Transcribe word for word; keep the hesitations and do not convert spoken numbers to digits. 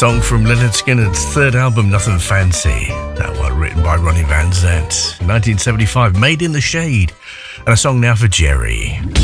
Song from Lynyrd Skynyrd's third album, Nothing Fancy. That one written by Ronnie Van Zant, nineteen seventy-five, Made in the Shade. And a song now for Jerry.